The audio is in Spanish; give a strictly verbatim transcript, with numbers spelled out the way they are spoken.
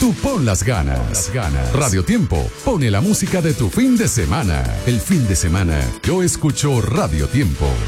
Tú pon las ganas. Pon las ganas. Radio Tiempo pone la música de tu fin de semana. El fin de semana yo escucho Radio Tiempo.